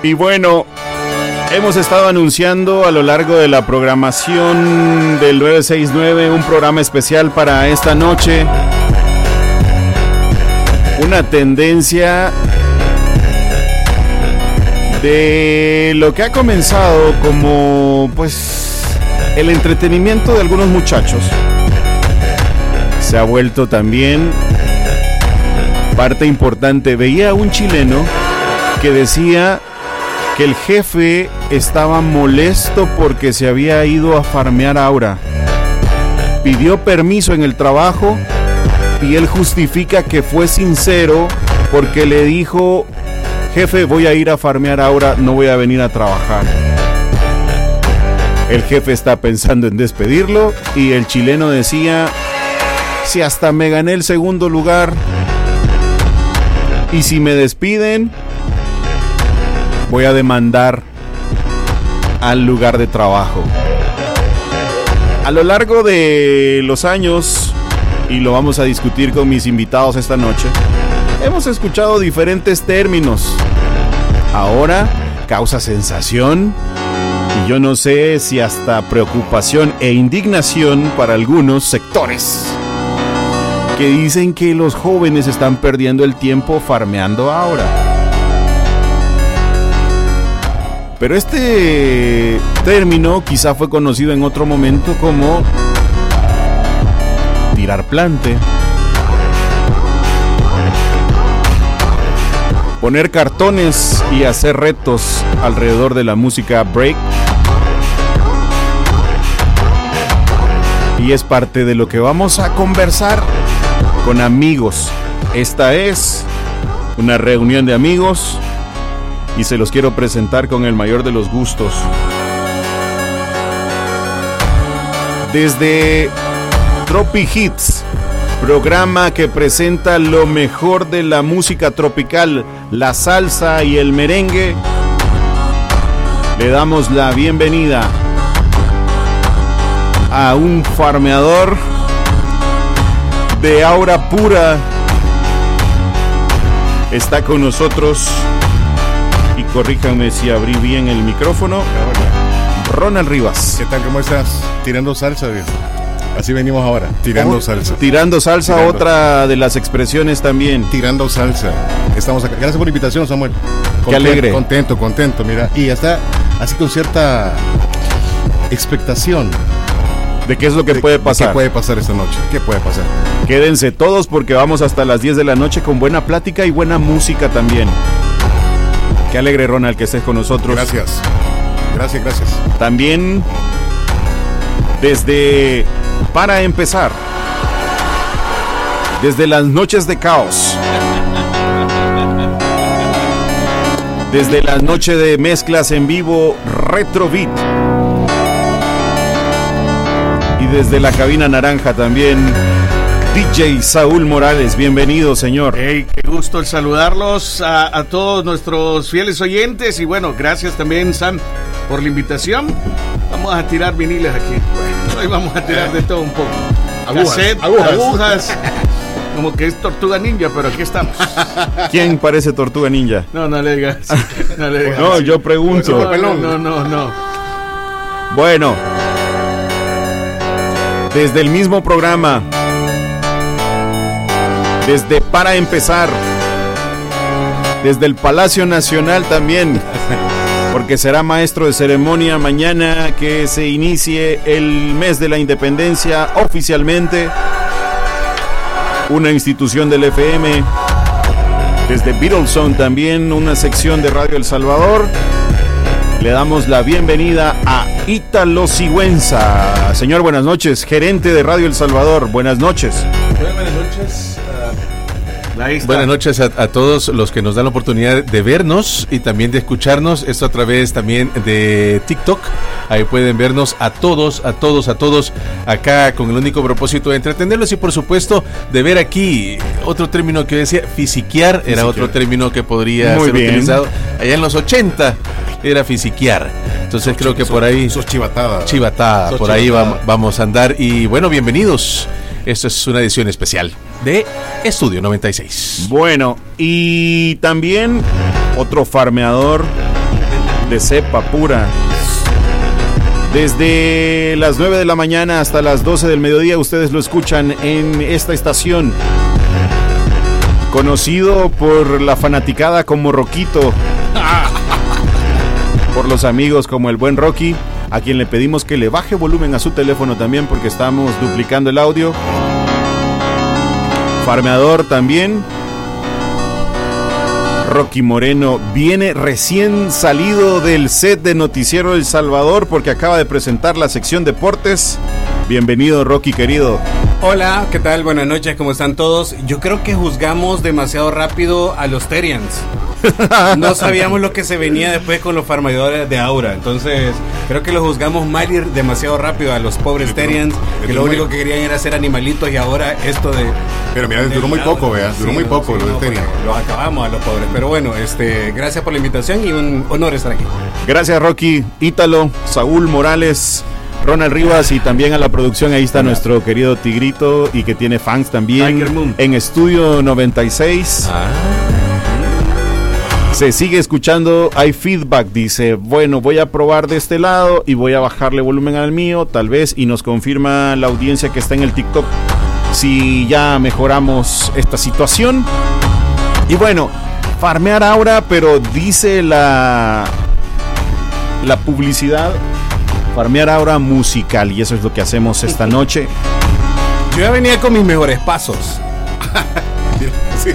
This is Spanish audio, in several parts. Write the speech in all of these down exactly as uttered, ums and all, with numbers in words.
Y bueno, hemos estado anunciando a lo largo de la programación del nueve seis nueve un programa especial para esta noche. Una tendencia de lo que ha comenzado como, pues, el entretenimiento de algunos muchachos. Se ha vuelto también parte importante. Veía a un chileno que decía que el jefe estaba molesto porque se había ido a farmear aura. Pidió permiso en el trabajo y él justifica que fue sincero porque le dijo: jefe, voy a ir a farmear aura, no voy a venir a trabajar. El jefe está pensando en despedirlo y el chileno decía: si hasta me gané el segundo lugar y si me despiden, voy a demandar al lugar de trabajo. A lo largo de los años, y lo vamos a discutir con mis invitados esta noche, hemos escuchado diferentes términos. Ahora causa sensación y yo no sé si hasta preocupación e indignación para algunos sectores que dicen que los jóvenes están perdiendo el tiempo farmeando aura. Pero este término quizá fue conocido en otro momento como tirar plante, poner cartones y hacer retos alrededor de la música break. Y es parte de lo que vamos a conversar con amigos. Esta es una reunión de amigos y se los quiero presentar con el mayor de los gustos. Desde Tropi Hits, programa que presenta lo mejor de la música tropical, la salsa y el merengue, le damos la bienvenida a un farmeador de aura pura. Está con nosotros, y corríjanme si abrí bien el micrófono, Ronald Rivas. ¿Qué tal? ¿Cómo estás? Tirando salsa, viejo. Así venimos ahora, tirando oh, salsa. Tirando salsa, tirando. Otra de las expresiones también. Tirando salsa. Estamos acá. Gracias por la invitación, Samuel. Contento, qué alegre. Contento, contento, mira. Y está así con cierta expectación. ¿De qué es lo que de, puede pasar? ¿Qué puede pasar esta noche? ¿Qué puede pasar? Quédense todos porque vamos hasta las diez de la noche con buena plática y buena música también. Qué alegre, Ronald, que estés con nosotros. Gracias. Gracias, gracias. También desde Para Empezar, desde las noches de caos, desde la noche de mezclas en vivo Retro Beat, y desde la cabina naranja también D J Saúl Morales. Bienvenido, señor. Hey, qué gusto el saludarlos a, a todos nuestros fieles oyentes. Y bueno, gracias también, Sam, por la invitación. Vamos a tirar viniles aquí. Bueno, hoy vamos a tirar de todo un poco. Agujas, Cassette, agujas. agujas. Como que es Tortuga Ninja, pero aquí estamos. ¿Quién parece Tortuga Ninja? No, no le digas. No le digas. No, yo pregunto. No, no, no, no. Bueno, desde el mismo programa, desde Para Empezar, desde el Palacio Nacional también, porque será maestro de ceremonia mañana que se inicie el mes de la independencia oficialmente, una institución del F M. Desde Beatleson también, una sección de Radio El Salvador. Le damos la bienvenida a Ítalo Sigüenza. Señor, buenas noches, gerente de Radio El Salvador. Buenas noches. Buenas noches. Uh, buenas noches a, a todos los que nos dan la oportunidad de vernos y también de escucharnos. Esto a través también de TikTok. Ahí pueden vernos a todos, a todos, a todos acá con el único propósito de entretenerlos y por supuesto de ver aquí otro término que decía fisiquear, era fisiquear. Otro término que podría Muy ser bien. utilizado allá en los ochenta. Era fisiquear. Entonces sos, creo que sos, por ahí sos chivatada. Chivatada, sos por chivatada. ahí va, vamos a andar. Y bueno, bienvenidos. Esto es una edición especial de Estudio noventa y seis. Bueno, y también otro farmeador de cepa pura. Desde las nueve de la mañana hasta las doce del mediodía ustedes lo escuchan en esta estación. Conocido por la fanaticada como Roquito. Por los amigos como el buen Rocky, a quien le pedimos que le baje volumen a su teléfono también porque estamos duplicando el audio. Farmeador también. Rocky Moreno viene recién salido del set de Noticiero El Salvador porque acaba de presentar la sección Deportes. Bienvenido, Rocky, querido. Hola, ¿qué tal? Buenas noches, ¿cómo están todos? Yo creo que juzgamos demasiado rápido a los Terians. No sabíamos lo que se venía después con los farmadores de Aura. Entonces, creo que los juzgamos mal y demasiado rápido a los pobres Terians, que lo único que querían era ser animalitos y ahora esto de... Pero mira, duró muy poco, vea, duró muy poco lo de Terian. Los acabamos a los pobres. Pero bueno, este, gracias por la invitación y un honor estar aquí. Gracias, Rocky. Ítalo, Saúl Morales, Ronald Rivas y también a la producción. Ahí está nuestro querido Tigrito y que tiene fans también en Estudio noventa y seis. Ah. Se sigue escuchando, hay feedback, dice, bueno, voy a probar de este lado y voy a bajarle volumen al mío, tal vez, y nos confirma la audiencia que está en el TikTok si ya mejoramos esta situación. Y bueno, farmear Aura, pero dice la, la publicidad, farmear Aura musical, y eso es lo que hacemos esta noche. Yo ya venía con mis mejores pasos. Sí.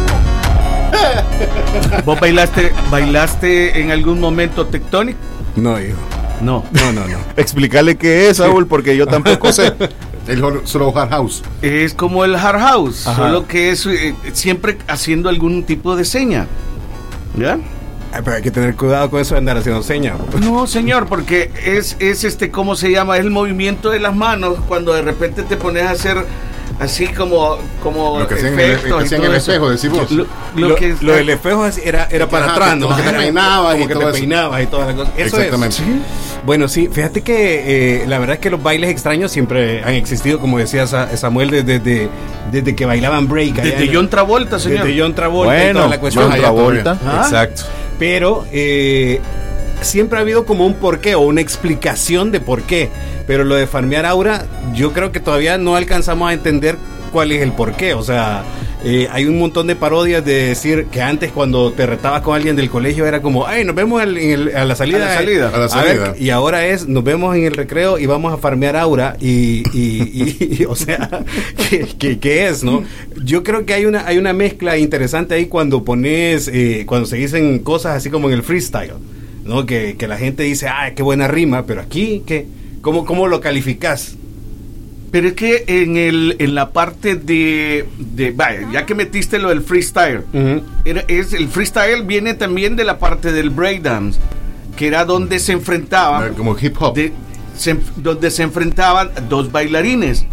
¿Vos bailaste, bailaste en algún momento Tectonic? No, hijo. No. No, no, no. Explícale qué es, Saúl, porque yo tampoco sé. El solo hard house. Es como el hard house, Ajá. Solo que es eh, siempre haciendo algún tipo de seña. ¿Ya? Ay, pero hay que tener cuidado con eso de andar haciendo señas. No, señor, porque es, es este, ¿cómo se llama? Es el movimiento de las manos cuando de repente te pones a hacer así como, como lo que hacían efectos en el, el espejo, decís vos. Lo, lo, lo, que, lo del espejo era, era para ajá, atrás, ¿no? Como que te peinabas y que todo te eso. peinabas y todas las cosas. Eso exactamente. Es. ¿Sí? Bueno, sí, fíjate que eh, la verdad es que los bailes extraños siempre han existido, como decía Samuel, desde, desde, desde que bailaban break. Desde John Travolta, señor. Desde John Travolta bueno, y toda la cuestión. John Travolta. ¿Ah? Exacto. Pero eh, siempre ha habido como un porqué o una explicación de por qué. Pero lo de farmear Aura, yo creo que todavía no alcanzamos a entender cuál es el porqué. O sea, eh, hay un montón de parodias de decir que antes cuando te retabas con alguien del colegio era como, ay, nos vemos al, en el, a la salida. A la salida. A la salida. A ver, y ahora es, nos vemos en el recreo y vamos a farmear Aura. Y, y, y, y o sea, ¿qué, qué, qué es, no? Yo creo que hay una, hay una mezcla interesante ahí cuando pones, eh, cuando se dicen cosas así como en el freestyle, ¿no? Que, que la gente dice, ay, qué buena rima, pero aquí, ¿qué? ¿Cómo, cómo lo calificás? Pero es que en el en la parte de, de vaya, ya que metiste lo del freestyle, uh-huh. era, es, el freestyle viene también de la parte del breakdance, que era donde se enfrentaban, como hip hop, de, se, donde se enfrentaban dos bailarines,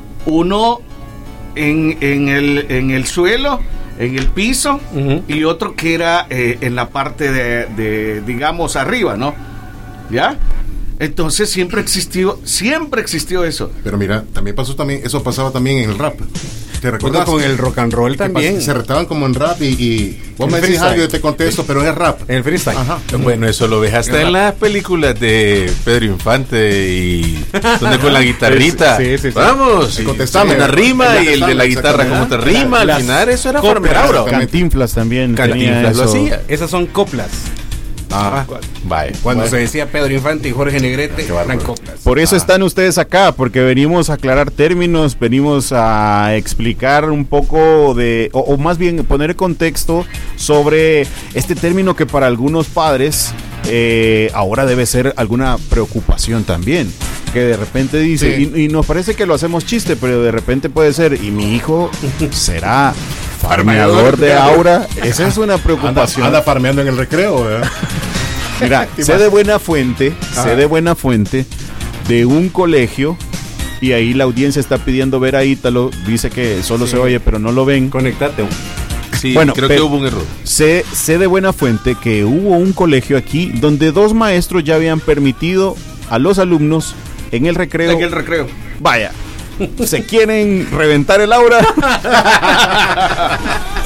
uno en, en, el, en el suelo, en el piso, uh-huh. y otro que era eh, en la parte de, de, digamos, arriba, ¿no? ¿Ya? Entonces siempre existió, siempre existió eso. Pero mira, también pasó también, eso pasaba también en el rap. ¿Te recuerdas? Con el rock and roll también. Se retaban como en rap y, y vos el me decís algo, yo te contesto, pero es rap. En el freestyle. Ajá. Bueno, eso lo ves hasta en las películas de Pedro Infante y donde con la guitarrita. Sí, sí, sí. Vamos, y contestame una rima y el de la guitarra como te rima. Al final eso era farmear Aura. Cantinflas también. Cantinflas lo hacía. Esas son coplas. Ah, vale. Cuando vale. se decía Pedro Infante y Jorge Negrete, eran coplas. Por eso ah. están ustedes acá, porque venimos a aclarar términos, venimos a explicar un poco de, o, o más bien poner contexto sobre este término que para algunos padres eh, ahora debe ser alguna preocupación también. Que de repente dice, sí. y, y nos parece que lo hacemos chiste, pero de repente puede ser, y mi hijo será farmeador de Aura. Esa es una preocupación. Anda, anda farmeando en el recreo, ¿verdad? Mira, sé de buena fuente, Ajá. sé de buena fuente de un colegio, y ahí la audiencia está pidiendo ver a Ítalo, dice que solo sí. se oye, pero no lo ven. Conéctate. Sí, bueno, creo que hubo un error. Sé, sé de buena fuente que hubo un colegio aquí donde dos maestros ya habían permitido a los alumnos en el recreo. En el recreo. Vaya, ¿se quieren reventar el aura?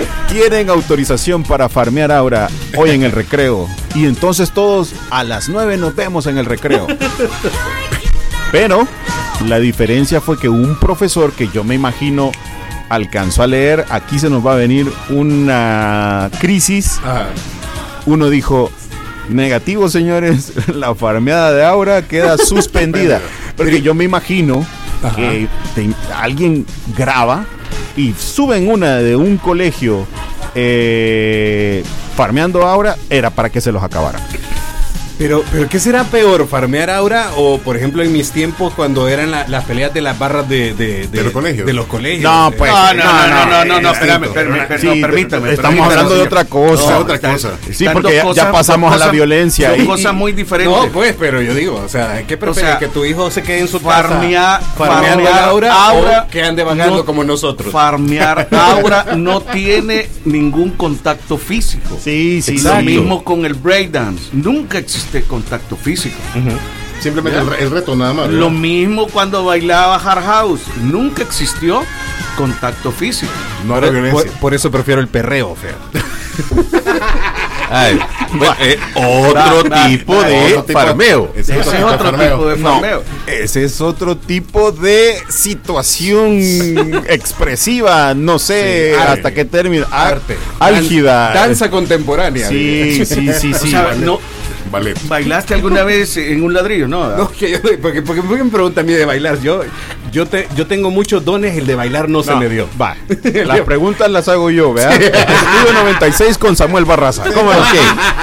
Tienen autorización para farmear ahora hoy en el recreo. Y entonces todos a las nueve nos vemos en el recreo. Pero la diferencia fue que un profesor que yo me imagino alcanzó a leer, aquí se nos va a venir una crisis. Ajá. Uno dijo, negativo señores, la farmeada de Aura queda suspendida. Porque yo me imagino Ajá. que te, alguien graba y suben una de un colegio eh, farmeando Aura, era para que se los acabara. Pero, pero ¿qué será peor? ¿Farmear Aura? O, por ejemplo, en mis tiempos, cuando eran la, las peleas de las barras de, de, de, de los colegios. De los colegios. No, pues. No, no, no, no, no, no, no, espérame, espérame, Sí, no, permítame. Estamos permítame, hablando de señor. otra cosa. No, otra cosa. Sí, porque ya, ya pasamos a la violencia. Son y- cosas muy diferentes. No, pues, pero yo digo, o sea, ¿qué prefieres? O sea, ¿Que tu hijo se quede en su farmea- casa farmeando farmear Aura, Aura o que ande vagando no- como nosotros? Farmear Aura no tiene ningún contacto físico. Sí, sí, Lo sí. mismo con el breakdance. Nunca existe contacto físico. Simplemente el, re- el reto nada más. Lo ¿verdad? mismo cuando bailaba Hard House. Nunca existió contacto físico. No era Por, violencia. por eso prefiero el perreo, feo. Ay, bueno, eh, otro Va, va, tipo va, de otro tipo- farmeo. Ese Ese es otro farmeo. tipo de No, farmeo. ese es otro tipo de situación expresiva, no sé Sí, arte. hasta qué término. Ar- Arte. Álgida. Dan- danza contemporánea. Sí, sí, sí, O sí. sea, vale. no, Vale. ¿bailaste alguna vez en un ladrillo? No. No, que yo, porque, porque me preguntan a mí de bailar. Yo, yo, te, yo tengo muchos dones, el de bailar no, se No, me dio. Va. Las preguntas las hago yo, ¿verdad? Estudio noventa y seis con Samuel Barraza. ¿Cómo no?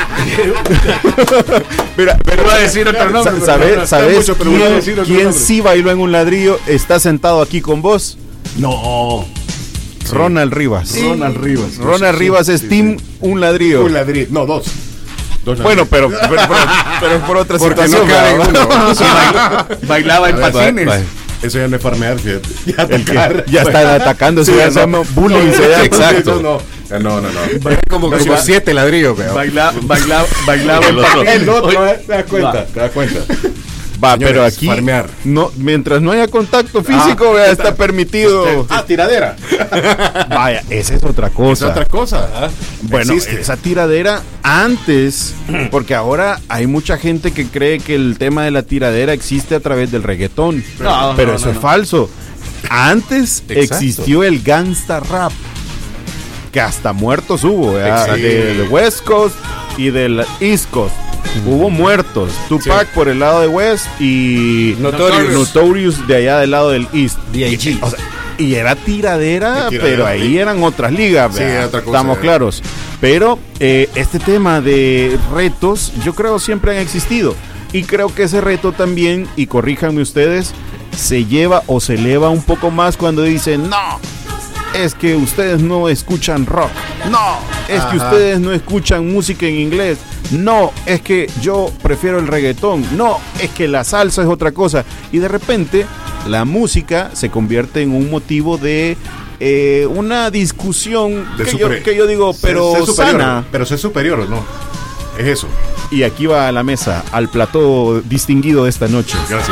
Mira, pero Iba a decir otro nombre, pero ¿sabes, no, no, ¿sabes mucho, pero voy a quién, decir otro quién nombre. sí bailó en un ladrillo? Está sentado aquí con vos. No. Ronald Rivas. Ronald Rivas. Ronald Sí, Rivas sí, es sí, team sí. un ladrillo. Un ladrillo. No, dos. Dos Bueno, ladrillos. pero, pero, pero, pero es por otra Porque situación. no cabe ¿verdad? uno. Sí, baila- bailaba en Va- va- patines. va. Eso ya no es farmear, fíjate. Ya El que atacar. ya están atacando, Sí, se no. llama bullying. se llama. Exacto. No, no, no, no. no. Era como, No, como sí, va- siete ladrillos, veo. Baila, baila, bailaba en El otro. patines. El otro, Oye, ¿eh? ¿Te das cuenta? Va. ¿Te das cuenta? Va, Señores, pero aquí, farmear. no, mientras no haya contacto físico, Ah, vea, está- está permitido. Ah, tiradera. Vaya, esa es otra Es cosa. otra cosa. Bueno, Existe. esa tiradera antes, porque ahora hay mucha gente que cree que el tema de la tiradera existe a través del reggaetón. No, pero no, eso no, es no. falso. Antes Exacto. existió el gangsta rap, que hasta muertos hubo, ¿verdad? Exacto. Del West Coast y del East Coast. Hubo muertos. Tupac por el lado de West y Notorious. Notorious de allá del lado del East. D I G. O sea, y era tiradera, Y tiradera, pero ahí sí. eran otras ligas, Sí, ¿verdad? era otra cosa, Estamos eh. claros. Pero eh, este tema de retos, yo creo siempre han existido. Y creo que ese reto también, y corríjanme ustedes, se lleva o se eleva un poco más cuando dicen, no, es que ustedes no escuchan rock. No, es que Ajá. ustedes no escuchan música en inglés. No, es que yo prefiero el reggaetón. No, es que la salsa es otra cosa. Y de repente la música se convierte en un motivo de eh, una discusión De que, super- yo, que yo digo, ser- pero ser superior, sana. Pero ser superior, ¿no? Es eso. Y aquí va a la mesa, al plató distinguido de esta noche. Gracias.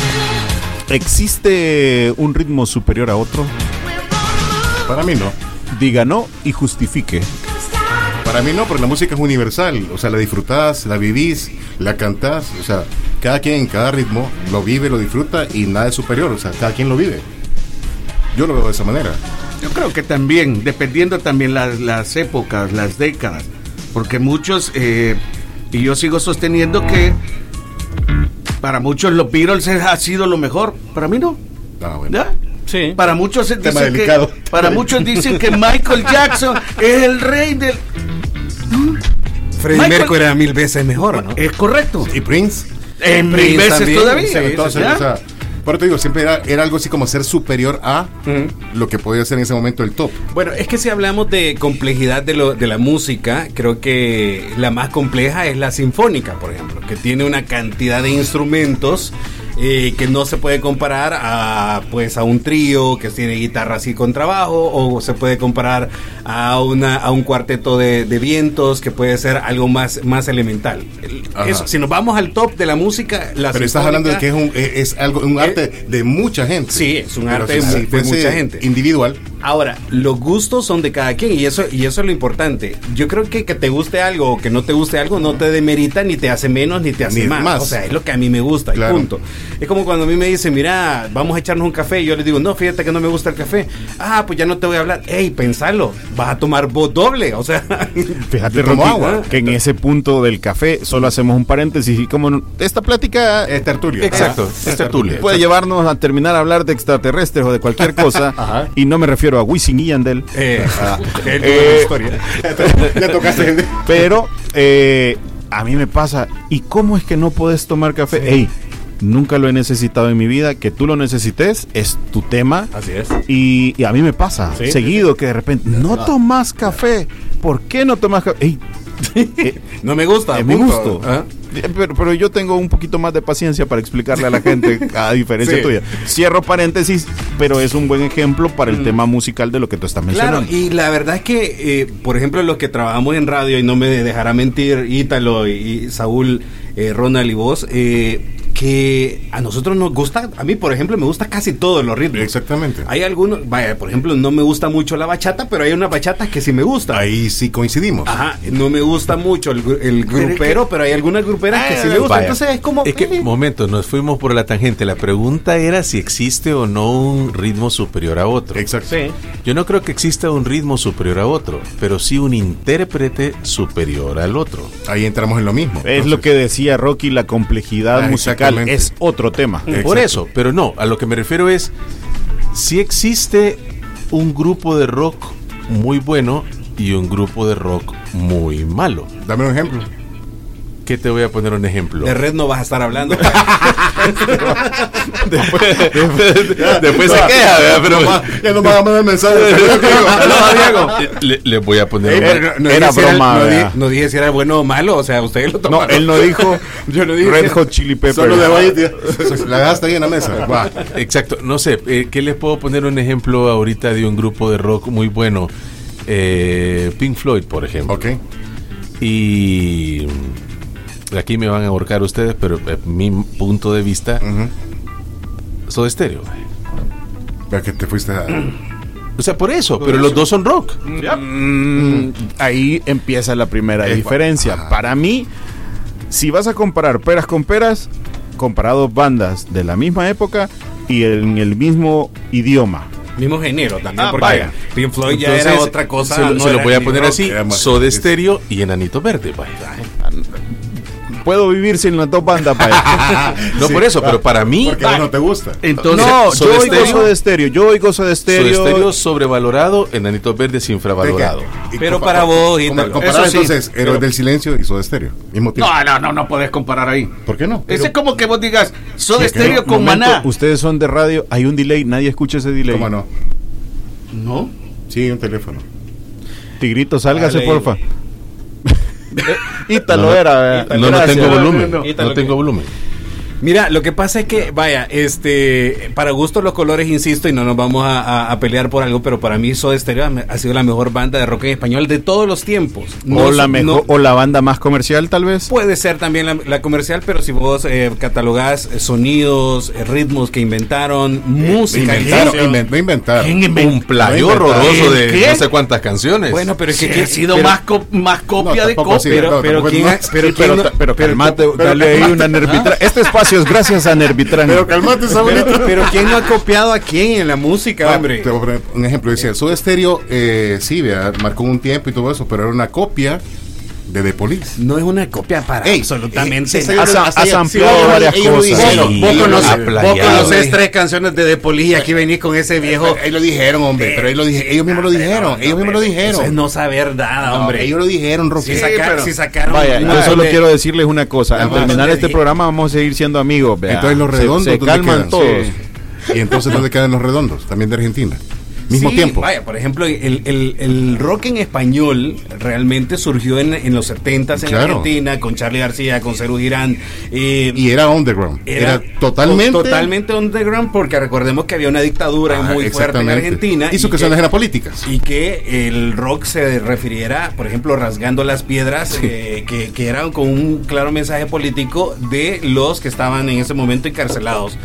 ¿Existe un ritmo superior a otro? Para mí no. Diga no y justifique. Para mí no, porque la música es universal. O sea, la disfrutás, la vivís, la cantás. O sea, cada quien en cada ritmo lo vive, lo disfruta y nada es superior. O sea, cada quien lo vive. Yo lo veo de esa manera. Yo creo que también, dependiendo también las, las épocas, las décadas, porque muchos, eh, y yo sigo sosteniendo que para muchos los Beatles ha sido lo mejor, para mí no. Ah, bueno. ¿Ya? Sí. Para muchos se Tema dicen que, delicado. para muchos dicen que Michael Jackson es el rey del. Freddie Michael- Mercury era mil veces mejor, ¿no? Es correcto. ¿Y Prince? En mil Prince veces también, todavía. sí, Entonces, ¿ya? o sea, por te digo, siempre era, era algo así como ser superior a lo que podía ser en ese momento el top. Bueno, es que si hablamos de complejidad de, lo, de la música, creo que la más compleja es la sinfónica, por ejemplo, que tiene una cantidad de instrumentos eh, que no se puede comparar a pues a un trío que tiene guitarras y contrabajo, o se puede comparar a una a un cuarteto de, de vientos que puede ser algo más, más elemental. El- Ajá. Eso, si nos vamos al top de la música, la Pero estás sinfónica- hablando de que es, un, es, es algo, un arte de mucha gente. Sí, es un Pero arte si de mu- de fuese mucha gente. individual. Ahora, los gustos son de cada quien y eso, y eso es lo importante. Yo creo que que te guste algo o que no te guste algo no te demerita, ni te hace menos, ni te hace Ni más. más. O sea, es lo que a mí me gusta, y Claro. punto. Es como cuando a mí me dicen, mira, vamos a echarnos un café, y yo les digo, no, fíjate que no me gusta el café. Ah, pues ya no te voy a hablar. Ey, pensalo, vas a tomar vos doble, o sea... Fíjate, Yo tomo Rocky, agua. que en ese punto del café solo hacemos un paréntesis y como esta plática Es tertulia. Exacto, Ah, es tertulia. puede llevarnos a terminar a hablar de extraterrestres o de cualquier cosa, Ajá. y no me refiero a Wisin y Yandel, Eh, Ah, es Eh, una historia. ya tocaste. pero eh, a mí me pasa, ¿y cómo es que no puedes tomar café? Ey, nunca lo he necesitado en mi vida, que tú lo necesites es tu tema. Así es. Y, y a mí me pasa Sí, seguido que de repente no tomas café. ¿Por qué no tomas café? Ey, eh, No me gusta. es mi punto. gusto. Ajá. Eh, Pero, pero yo tengo un poquito más de paciencia para explicarle a la gente, a diferencia Sí. tuya. Cierro paréntesis, pero es un buen ejemplo para el tema musical de lo que tú estás Claro, mencionando. y la verdad es que, eh, por ejemplo, los que trabajamos en radio, y no me dejará mentir Ítalo y, y Saúl, eh, Ronald y vos, eh, que a nosotros nos gusta, a mí por ejemplo me gusta casi todos los ritmos. Exactamente. Hay algunos, vaya, por ejemplo, no me gusta mucho la bachata, pero hay una bachata que sí me gusta. Ahí sí coincidimos. Ajá, no me gusta mucho el, gru- el grupero, pero hay algunas gruperas que sí me gustan. Vaya. Entonces es como... Es que, eh, momento, nos fuimos por la tangente. La pregunta era si existe o no un ritmo superior a otro. Exacto. sí. Yo no creo que exista un ritmo superior a otro, pero sí un intérprete superior al otro. Ahí entramos en lo mismo. Es lo que decía Rocky, la complejidad Ah, musical exactamente. es otro tema. Por Exacto. eso, pero no, a lo que me refiero es, si existe un grupo de rock muy bueno y un grupo de rock muy malo. Dame un ejemplo. ¿Qué te voy a poner un ejemplo? De Red no vas a estar hablando. Después, después se queja, ¿verdad? Pero Ya no me va a mandar mensaje. le, le voy a poner Eh, un- pero no Era dije si broma, no, vea. di- no dije si era bueno o malo, o sea, ustedes lo No, tomaron. él no dijo Yo no dije Red que- Hot Chili Peppers. Solo de ahí, tío. La gasta ahí en la mesa. Va. Exacto, no sé, eh, ¿qué les puedo poner un ejemplo ahorita de un grupo de rock muy bueno? Eh, Pink Floyd, por ejemplo. Ok. Y aquí me van a ahorcar ustedes, pero eh, mi punto de vista, Ujú. Soda Stereo. Vea que te fuiste a... O sea, por eso, pero los dos son rock. Mm, ahí empieza la primera Eh, diferencia. ajá. Para mí, si vas a comparar peras con peras, comparado bandas de la misma época y en el mismo idioma. Mismo género también, Ah, porque vaya. Pink Floyd ya Entonces, era otra cosa. Se, lo- no se lo era voy a ni poner rock. así: era más- Soda es- Stereo y Enanito Verde. Vaya. Puedo vivir sin las dos bandas, vaya. No Sí, por eso, va. pero para mí, Porque a vos no te gusta. Entonces, No, Soda yo oigo Stereo- Soda Stereo, yo oigo Soda Soda Stereo. Stereo sobrevalorado, Enanitos Verdes infravalorado. Y Pero compa- para vos, com- Ítalo. comparar Eso sí, entonces Héroes pero- del Silencio y Soda Stereo. Mismo tiempo. no, no, no, no puedes comparar ahí. ¿Por qué no? Ese es como que vos digas Soda Sí, que Stereo no, con Momento, Maná. ustedes son de radio, hay un delay, nadie escucha ese delay. ¿Cómo no? No. Sí, un teléfono. Tigrito, sálgase, Dale. porfa. Ítalo No, no, era, vea. No, no Gracias. tengo volumen. no, No, Ítalo que- tengo volumen. Mira, lo que pasa es que, vaya, este, para gusto los colores, insisto, y no nos vamos a, a- a pelear por algo, pero para mí Soda Stereo ha- ha sido la mejor banda de rock en español de todos los tiempos. No o, la so- mejor, no- o la banda más comercial, tal vez. puede ser también la, la comercial, pero si vos eh, catalogás eh, sonidos, eh, ritmos que inventaron, música, Inventaron, ¿qué? inven- no inventaron. ¿Quién inventó? Un plagio No inventaron. horroroso de ¿Qué? no sé cuántas canciones. Bueno, pero es que Sí, que- ha sido pero- más, co- más copia No, de tampoco así, copia. pero, no, pero tampoco quién, no. ha- pero Sí, quién pero, no- pero calmate, pero dale ahí calmate. una Nervitrán. Este espacio es gracias a Nervitrán. Pero calmate, Saúlito. pero, pero quién no ha copiado a quién en la música, Ah, hombre. te voy a poner un ejemplo. Decía, Soda Stereo, eh, sí, vea, marcó un tiempo y todo eso, pero era una copia de The Police. No es una copia para Ey, absolutamente eh, sí, nada. sí, Ha, hasta ha ellos- sampleado sí, varias ellos lo cosas. dijeron. Sí, Vos ellos lo conoces, dijeron. vos plagiado, conoces eh. tres canciones de The Police y aquí venís con ese viejo. Ahí lo dijeron, hombre, pero ellos, lo dije- ellos mismos lo dijeron. Ellos mismos lo Eso es dijeron. no saber nada, No, hombre. ellos lo dijeron, Rocky. si, saca- pero- si sacaron. Vaya, una yo solo de- quiero decirles una cosa. Al Además, terminar de- este programa vamos a seguir siendo amigos. vea. Entonces los Se- redondos, se, ¿dónde calman quedan? todos. Y entonces, ¿dónde quedan los redondos? También de Argentina. Mismo Sí, tiempo. Vaya, por ejemplo, el, el, el rock en español realmente surgió en, en los setentas en Claro. Argentina, con Charly García, con Cerú Girán. eh, Y era underground. Era, totalmente. to- totalmente underground, porque recordemos que había una dictadura Ah, muy fuerte en exactamente. Argentina. Y sus canciones eran políticas. Y que el rock se refiriera, por ejemplo, rasgando las piedras, eh, que, que eran con un claro mensaje político de los que estaban en ese momento encarcelados.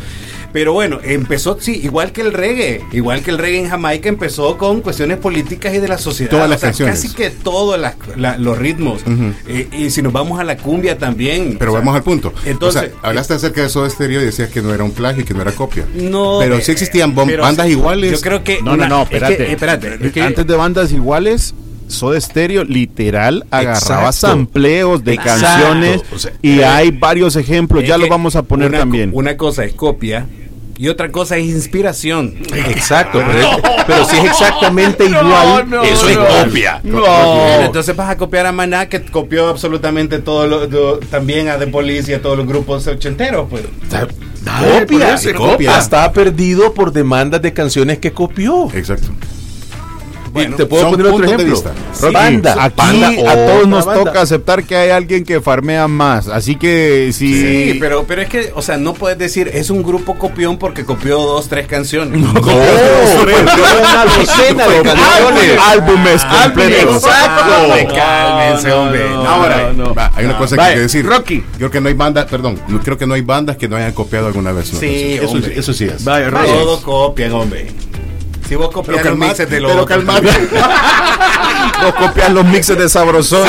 Pero bueno, empezó, sí, igual que el reggae, igual que el reggae en Jamaica empezó con cuestiones políticas y de la sociedad. Todas las o sea, canciones. casi que todos las- la- los ritmos. Ujú. Eh, y si nos vamos a la cumbia también. Pero o sea, vamos al punto. Entonces, o sea, hablaste acerca de Soda Stereo y decías que no era un plagio y que no era copia. no, Pero eh, sí existían bom- pero bandas sí, iguales. Yo creo que No, una- no, no, es que- espérate. espérate, es que- Antes de bandas iguales, Soda Stereo literal agarraba Exacto. sampleos de Exacto. canciones O sea, y eh, hay varios ejemplos, es ya que lo vamos a poner una, también. Una cosa es copia y otra cosa es inspiración. Exacto, pero, es- pero si es exactamente igual, no, eso es no. copia. Bueno, entonces vas a copiar a Maná, que copió absolutamente todo lo, lo- también a The Police y a todos los grupos ochenteros, pues. Ay, por Copia, eso es copia. copia. Está perdido por demandas de canciones que copió. Exacto. Bueno, Y te puedo son poner otro puntos de ejemplo. vista. Rocky, Banda, aquí banda, a todos otra nos banda. toca aceptar que hay alguien que farmea más, así que si Sí, pero, pero es que, o sea, no puedes decir es un grupo copión porque copió dos, tres canciones. No, copió una docena de canciones. álbumes completos. Exacto. Hombre, cálmense, hombre. no, Ahora, no, no. va, hay una cosa que Vaya, hay que decir. Rocky. Creo que no hay bandas, perdón, no- creo que no hay bandas que no hayan copiado alguna vez. una Sí, canción. hombre. eso, eso sí es. Vaya, Rocky. Todos copian, hombre. Si vos copias Pero los calma- mixes de los pero otros, calmate. Vos copias los mixes de Sabrosón.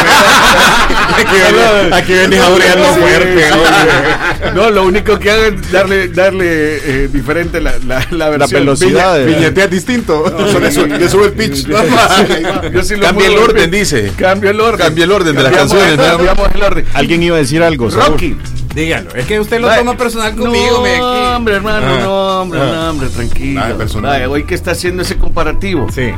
Aquí venís a brearlo fuerte. No, lo único que hagan es darle, darle eh, diferente la, la, la versión. velocidad de- Viñeteas distinto. Solo le sube- le sube el pitch. Yo sí lo Cambia el muevo, orden, dice. Cambia el orden. Cambia el orden de las Cambiamos- canciones, ¿no? Cambiamos el orden. Alguien iba a decir algo. Saúl. Rocky. dígalo. Es que usted lo Vaya. toma personal conmigo, No, me aquí. hombre, hermano, Ah. no, hombre, Ah. no, hombre, tranquilo. Nada personal. Vaya, hoy que está haciendo ese comparativo. Sí.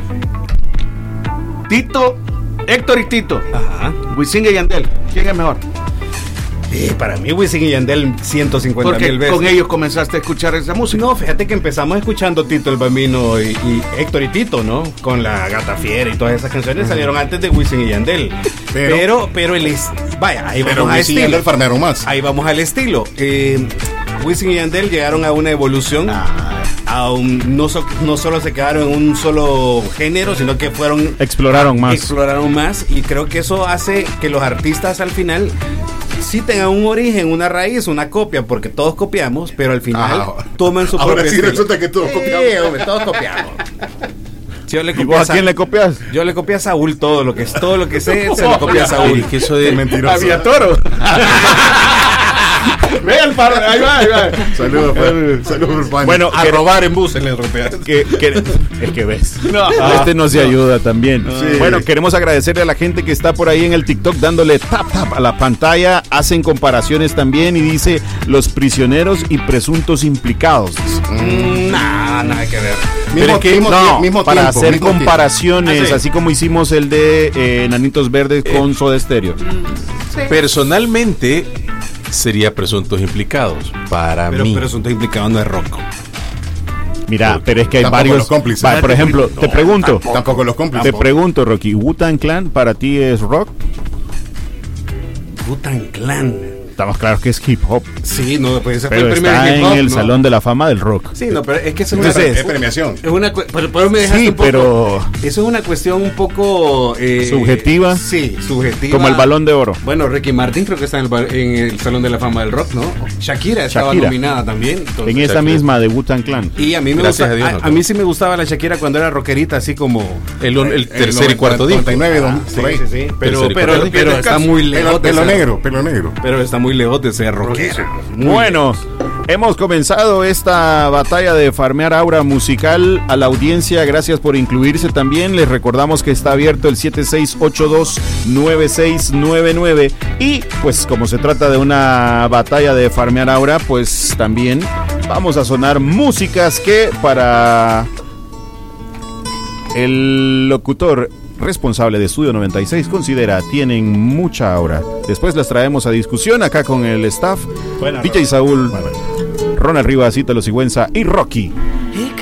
Tito, Héctor y Tito. Ajá. Wisin y Yandel. ¿Quién es mejor? Eh, para mí, Wisin y Yandel ciento cincuenta Porque mil veces. con ellos comenzaste a escuchar esa música. No, fíjate que empezamos escuchando Tito el Bambino y, y Héctor y Tito, ¿no? Con la Gata Fiera y todas esas canciones salieron antes de Wisin y Yandel. Pero, Pero- pero, el es- vaya, ahí Pero vamos a Wisin y estilo. Yandel farmearon más. Ahí vamos al estilo. Eh, Wisin y Yandel llegaron a una evolución. A un- no, so- no solo se quedaron en un solo género, sino que fueron Exploraron más. exploraron más, y creo que eso hace que los artistas al final sí tengan un origen, una raíz, una copia, porque todos copiamos, pero al final Ajá. toman su Ahora propio sí estilo. resulta que todos Sí, copiamos. hombre, todos copiamos. Si yo le ¿Y copié vos a Sa- quién le copias? Yo le copié a Saúl todo lo que es, todo lo que sé, se lo copié a Uy, Saúl. que eso de Mentiroso. Había toro. Ve el par, ahí va, ahí va. Saludos, pues. Saludos, Pani. Bueno, A que- robar en buses le rompía. que, que- es que ves. No. Este no se ayuda también. Sí. Bueno, queremos agradecerle a la gente que está por ahí en el TikTok dándole tap tap a la pantalla. Hacen comparaciones también y dice los prisioneros y presuntos implicados. Mm, Nada, nada que ver. Mismo, Pero es que mismo no, tie- mismo para tiempo, hacer mismo tiempo. comparaciones, Ah, sí. así como hicimos el de eh, Nanitos Verdes con Soda Stereo. personalmente sería presuntos implicados para Pero mí. presunto implicado no es rock. Mira, pero es que hay Tampoco varios. los cómplices. Va, por ejemplo, te pregunto, Tampoco los te cómplices. pregunto, Rocky, ¿Wu-Tang Clan para ti es rock? Wu-Tang Clan. Estamos claros que es hip hop, Sí, no, pues ese fue pero el primer está hip en hop, el ¿no? Salón de la Fama del Rock. Sí, no, pero es que eso es Entonces, una, Es premiación. es una cu- pero, pero me dejaste Sí, un poco, pero- eso es una cuestión un poco eh, ¿Subjetiva? Sí, subjetiva. Como el Balón de Oro. Bueno, Ricky Martin creo que está en el, ba- en el Salón de la Fama del Rock, ¿no? Shakira estaba Shakira. nominada también. entonces- En esa Shakira. misma de Wu-Tang Clan. Y a mí me Gracias gusta, a Dios, a, no, a mí sí me gustaba la Shakira cuando era rockerita, así como el, el tercer y cuarto disco. noventa y nueve, don- sí, por ahí. sí, sí. Pero, Tercer y pero, cuarto pero Pelo- está muy pelo, lejos de pelo ser- negro, pelo negro. Pero está muy lejos de ser rockero. Muy Bueno, hemos comenzado esta batalla de farmear aura musical. A la audiencia, gracias por incluirse también. Les recordamos que está abierto el siete seis ocho dos nueve seis nueve nueve. Y pues como se trata de una batalla de farmear aura, pues también vamos a sonar músicas que para el locutor responsable de Estudio noventa y seis considera tienen mucha aura. Después las traemos a discusión acá con el staff. Buena D J Saúl, Ronald Rivas, Ítalo Sigüenza y Rocky.